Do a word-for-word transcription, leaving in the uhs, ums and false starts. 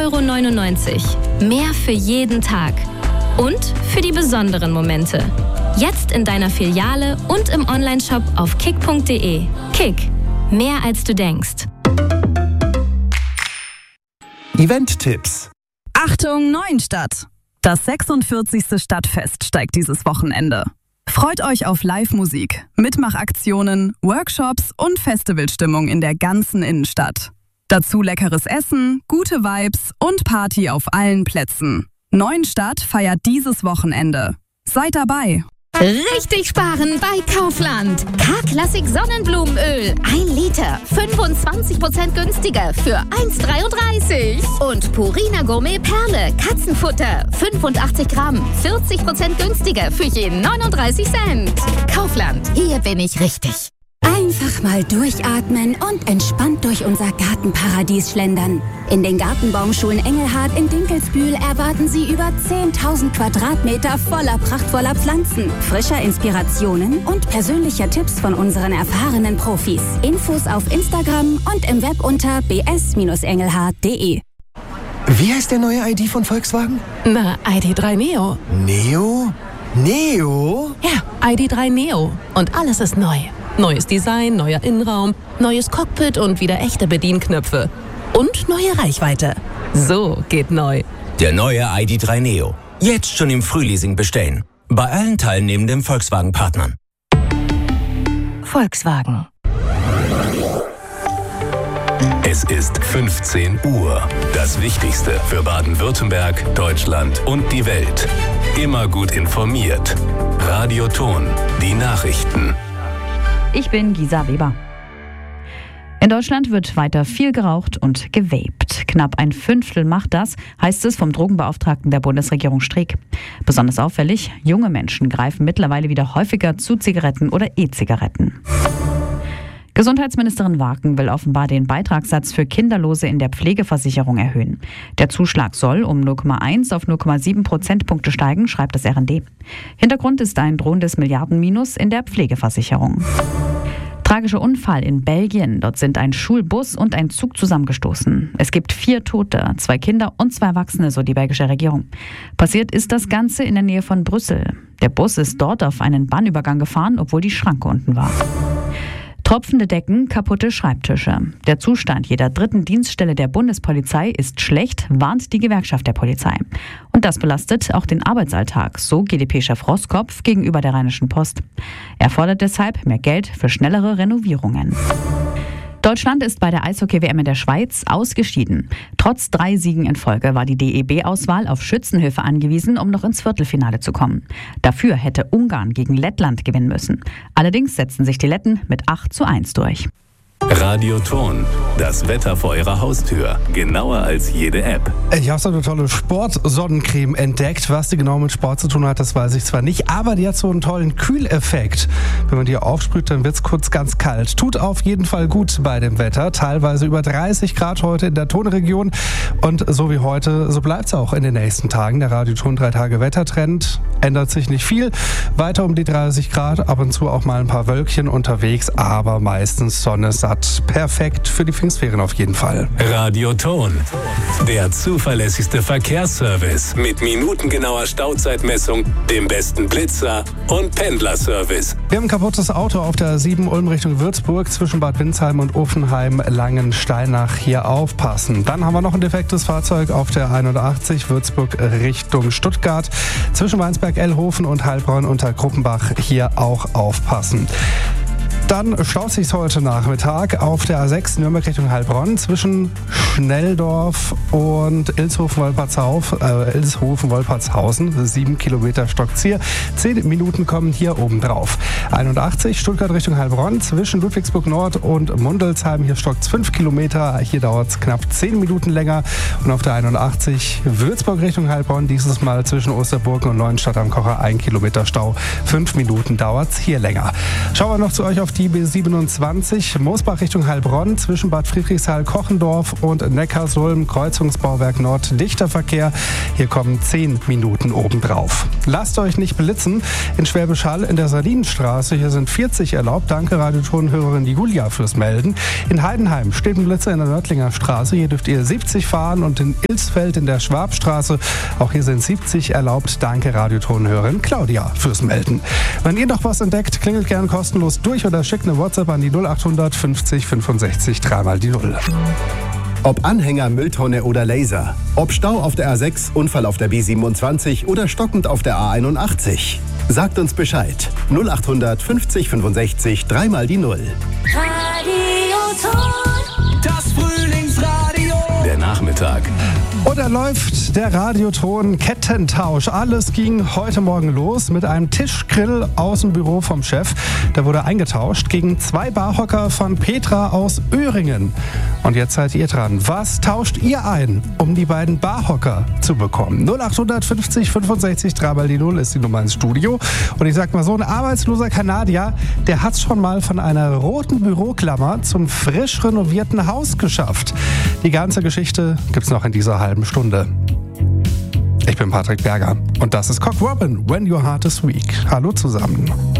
Euro neunundneunzig. Mehr für jeden Tag. Und für die besonderen Momente. Jetzt in deiner Filiale und im Onlineshop auf kick punkt de. Kick. Mehr als du denkst. Event-Tipps. Achtung, Neuenstadt! Das sechsundvierzigste Stadtfest steigt dieses Wochenende. Freut euch auf Live-Musik, Mitmachaktionen, Workshops und Festivalstimmung in der ganzen Innenstadt. Dazu leckeres Essen, gute Vibes und Party auf allen Plätzen. Neuenstadt feiert dieses Wochenende. Seid dabei! Richtig sparen bei Kaufland. K-Klassik Sonnenblumenöl. ein Liter. fünfundzwanzig Prozent günstiger für eins Komma dreiunddreißig. Und Purina Gourmet Perle. Katzenfutter. fünfundachtzig Gramm. vierzig Prozent günstiger für je neununddreißig Cent. Kaufland. Hier bin ich richtig. Einfach mal durchatmen und entspannt durch unser Gartenparadies schlendern. In den Gartenbaumschulen Engelhardt in Dinkelsbühl erwarten Sie über zehntausend Quadratmeter voller prachtvoller Pflanzen, frischer Inspirationen und persönlicher Tipps von unseren erfahrenen Profis. Infos auf Instagram und im Web unter b s engelhardt punkt de. Wie heißt der neue I D von Volkswagen? Na, I D drei Neo. Neo? Neo? Ja, I D drei Neo. Und alles ist neu. Neues Design, neuer Innenraum, neues Cockpit und wieder echte Bedienknöpfe. Und neue Reichweite. So geht neu. Der neue I D drei Neo. Jetzt schon im Frühleasing bestellen. Bei allen teilnehmenden Volkswagen-Partnern. Volkswagen. Es ist fünfzehn Uhr. Das Wichtigste für Baden-Württemberg, Deutschland und die Welt. Immer gut informiert. Radio Ton, die Nachrichten. Ich bin Gisa Weber. In Deutschland wird weiter viel geraucht und gewaped. Knapp ein Fünftel macht das, heißt es vom Drogenbeauftragten der Bundesregierung Streeck. Besonders auffällig, junge Menschen greifen mittlerweile wieder häufiger zu Zigaretten oder E-Zigaretten. Gesundheitsministerin Warken will offenbar den Beitragssatz für Kinderlose in der Pflegeversicherung erhöhen. Der Zuschlag soll um null Komma eins auf null Komma sieben Prozentpunkte steigen, schreibt das R N D. Hintergrund ist ein drohendes Milliardenminus in der Pflegeversicherung. Tragischer Unfall in Belgien. Dort sind ein Schulbus und ein Zug zusammengestoßen. Es gibt vier Tote, zwei Kinder und zwei Erwachsene, so die belgische Regierung. Passiert ist das Ganze in der Nähe von Brüssel. Der Bus ist dort auf einen Bahnübergang gefahren, obwohl die Schranke unten war. Tropfende Decken, kaputte Schreibtische. Der Zustand jeder dritten Dienststelle der Bundespolizei ist schlecht, warnt die Gewerkschaft der Polizei. Und das belastet auch den Arbeitsalltag, so G d P-Chef Roskopf gegenüber der Rheinischen Post. Er fordert deshalb mehr Geld für schnellere Renovierungen. Deutschland ist bei der Eishockey-W M in der Schweiz ausgeschieden. Trotz drei Siegen in Folge war die D E B-Auswahl auf Schützenhilfe angewiesen, um noch ins Viertelfinale zu kommen. Dafür hätte Ungarn gegen Lettland gewinnen müssen. Allerdings setzten sich die Letten mit acht zu eins durch. Radio Ton, das Wetter vor Ihrer Haustür. Genauer als jede App. Ich habe so eine tolle Sportsonnencreme entdeckt. Was die genau mit Sport zu tun hat, das weiß ich zwar nicht, aber die hat so einen tollen Kühleffekt. Wenn man die aufsprüht, dann wird es kurz ganz kalt. Tut auf jeden Fall gut bei dem Wetter. Teilweise über dreißig Grad heute in der Tonregion. Und so wie heute, so bleibt es auch in den nächsten Tagen. Der Radio Ton drei Tage Wettertrend ändert sich nicht viel. Weiter um die dreißig Grad, ab und zu auch mal ein paar Wölkchen unterwegs, aber meistens Sonne satt. Perfekt für die Pfingstferien auf jeden Fall. Radio Ton, der zuverlässigste Verkehrsservice mit minutengenauer Stauzeitmessung, dem besten Blitzer und Pendlerservice. Wir haben ein kaputtes Auto auf der sieben Ulm Richtung Würzburg zwischen Bad Windsheim und Offenheim Langensteinach. Hier aufpassen. Dann haben wir noch ein defektes Fahrzeug auf der einundachtzig Würzburg Richtung Stuttgart zwischen Weinsberg-Ellhofen und Heilbronn unter Gruppenbach. Hier auch aufpassen. Dann staut sich's heute Nachmittag auf der A sechs Nürnberg Richtung Heilbronn zwischen Schnelldorf und Ilshofen-Wolpertshauf, äh, Ilshofen-Wolpertshausen. Sieben Kilometer Stockzier. Zehn Minuten kommen hier oben drauf. einundachtzig Stuttgart Richtung Heilbronn zwischen Ludwigsburg Nord und Mundelsheim. Hier stockt's fünf Kilometer. Hier dauert's knapp zehn Minuten länger. Und auf der einundachtzig Würzburg Richtung Heilbronn dieses Mal zwischen Osterburgen und Neuenstadt am Kocher ein Kilometer Stau. Fünf Minuten dauert's hier länger. Schauen wir noch zu euch auf die B siebenundzwanzig, Moosbach Richtung Heilbronn, zwischen Bad Friedrichshall, Kochendorf und Neckarsulm, Kreuzungsbauwerk Nord, dichter Verkehr. Hier kommen zehn Minuten obendrauf. Lasst euch nicht blitzen. In Schwäbisch Hall in der Sardinenstraße, hier sind vierzig erlaubt. Danke, Radiotonhörerin Julia, fürs Melden. In Heidenheim steht ein Blitzer in der Nördlinger Straße. Hier dürft ihr siebzig fahren und in Ilsfeld in der Schwabstraße, auch hier sind siebzig erlaubt. Danke, Radiotonhörerin Claudia, fürs Melden. Wenn ihr noch was entdeckt, klingelt gern kostenlos durch oder schickt eine WhatsApp an die null acht fünfzig fünfundsechzig dreimal die Null. Ob Anhänger, Mülltonne oder Laser. Ob Stau auf der A sechs, Unfall auf der B siebenundzwanzig oder stockend auf der A einundachtzig. Sagt uns Bescheid. null acht fünfzig fünfundsechzig dreimal die Null. Radioton. Das Frühlingsradio. Der Nachmittag. Oder läuft der Radioton Kettentausch. Alles ging heute Morgen los mit einem Tischgrill aus dem Büro vom Chef. Der wurde eingetauscht gegen zwei Barhocker von Petra aus Öhringen. Und jetzt seid ihr dran. Was tauscht ihr ein, um die beiden Barhocker zu bekommen? null acht fünfzig fünfundsechzig dreimal die Null ist die Nummer ins Studio. Und ich sag mal so, ein arbeitsloser Kanadier, der hat's schon mal von einer roten Büroklammer zum frisch renovierten Haus geschafft. Die ganze Geschichte gibt's noch in dieser halben Stunde. Ich bin Patrick Berger und das ist Cock Robin, When Your Heart is Weak. Hallo zusammen.